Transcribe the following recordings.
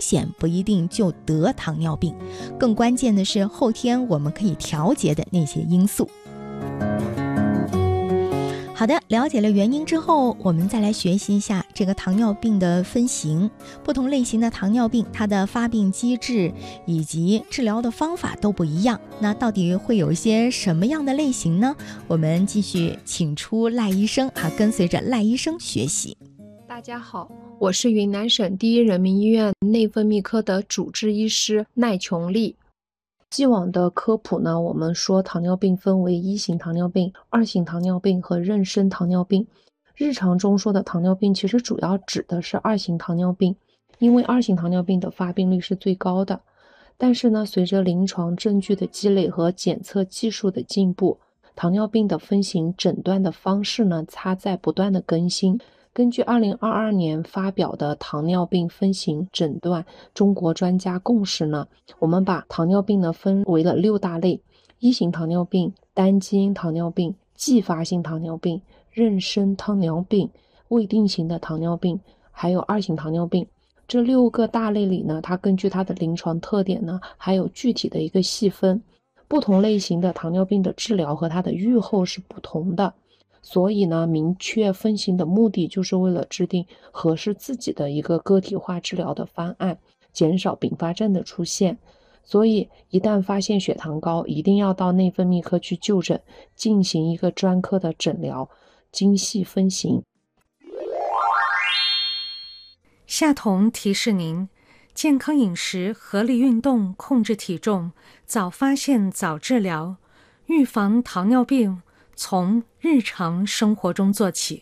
险不一定就得糖尿病，更关键的是后天我们可以调节的那些因素。好的，了解了原因之后，我们再来学习一下这个糖尿病的分型。不同类型的糖尿病，它的发病机制以及治疗的方法都不一样。那到底会有一些什么样的类型呢？我们继续请出赖医生跟随着赖医生学习。 大家好，我是云南省第一人民医院内分泌科的主治医师赖琼丽。既往的科普呢，我们说糖尿病分为1型糖尿病、2型糖尿病和妊娠糖尿病。日常中说的糖尿病其实主要指的是2型糖尿病，因为2型糖尿病的发病率是最高的。但是呢，随着临床证据的积累和检测技术的进步，糖尿病的分型诊断的方式呢，它在不断的更新。根据2022年发表的糖尿病分型诊断中国专家共识呢，我们把糖尿病呢分为了6大类：1型糖尿病、单基因糖尿病、继发性糖尿病、妊娠糖尿病、未定型的糖尿病，还有2型糖尿病。这6个大类里呢，它根据它的临床特点呢，还有具体的一个细分。不同类型的糖尿病的治疗和它的预后是不同的。所以呢，明确分型的目的就是为了制定合适自己的一个个体化治疗的方案，减少并发症的出现。所以一旦发现血糖高，一定要到内分泌科去就诊，进行一个专科的诊疗，精细分型。 夏彤提示您，健康饮食、合理运动、控制体重，早发现早治疗，预防糖尿病从日常生活中做起。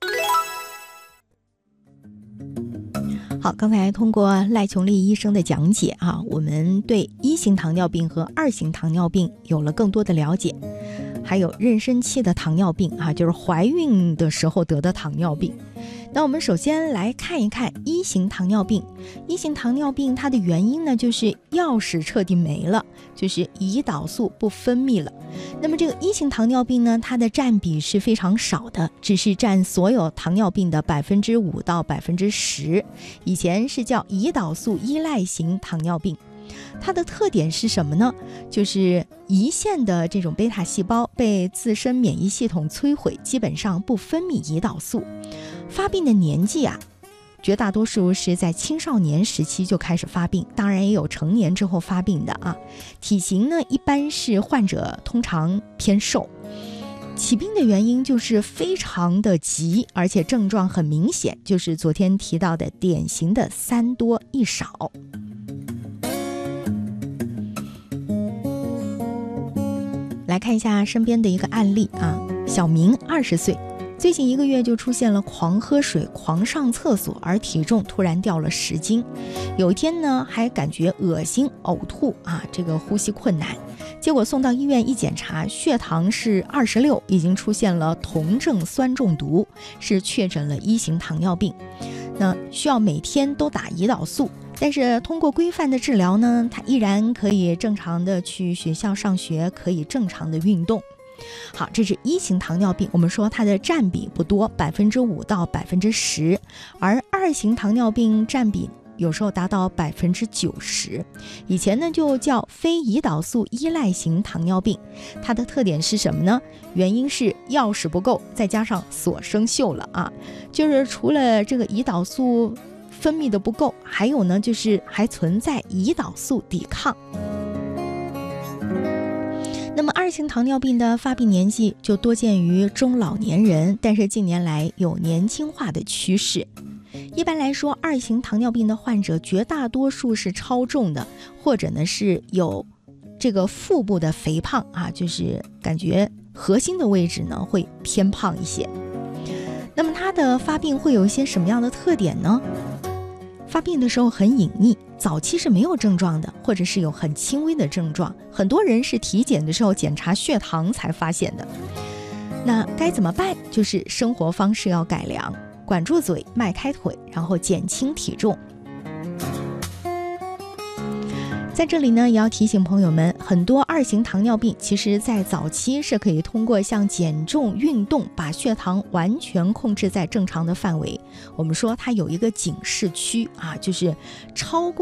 好，刚才通过赖琼丽医生的讲解我们对1型糖尿病和2型糖尿病有了更多的了解，还有妊娠期的糖尿病就是怀孕的时候得的糖尿病。那我们首先来看一看1型糖尿病。1型糖尿病它的原因呢，就是钥匙彻底没了，就是胰岛素不分泌了。那么这个1型糖尿病呢，它的占比是非常少的，只是占所有糖尿病的5%到10%。以前是叫胰岛素依赖型糖尿病。它的特点是什么呢？就是胰腺的这种贝塔细胞被自身免疫系统摧毁，基本上不分泌胰岛素。发病的年纪绝大多数是在青少年时期就开始发病，当然也有成年之后发病的体型呢，一般是患者通常偏瘦。起病的原因就是非常的急，而且症状很明显，就是昨天提到的典型的3多1少。来看一下身边的一个案例小明20岁，最近1个月就出现了狂喝水、狂上厕所，而体重突然掉了10斤。有一天呢，还感觉恶心、呕吐这个呼吸困难。结果送到医院一检查，血糖是26，已经出现了酮症酸中毒，是确诊了1型糖尿病。那需要每天都打胰岛素，但是通过规范的治疗呢，他依然可以正常的去学校上学，可以正常的运动。好，这是1型糖尿病，我们说它的占比不多，5%到10%，而2型糖尿病占比有时候达到90%。以前呢就叫非胰岛素依赖型糖尿病。它的特点是什么呢？原因是钥匙不够，再加上锁生锈了就是除了这个胰岛素分泌的不够，还有呢就是还存在胰岛素抵抗。那么2型糖尿病的发病年纪就多见于中老年人，但是近年来有年轻化的趋势。一般来说，2型糖尿病的患者绝大多数是超重的，或者呢是有这个腹部的肥胖就是感觉核心的位置呢会偏胖一些。那么它的发病会有一些什么样的特点呢？发病的时候很隐匿，早期是没有症状的，或者是有很轻微的症状，很多人是体检的时候检查血糖才发现的。那该怎么办？就是生活方式要改良，管住嘴，迈开腿，然后减轻体重。在这里呢，也要提醒朋友们，很多2型糖尿病其实在早期是可以通过像减重、运动把血糖完全控制在正常的范围。我们说它有一个警示区就是超过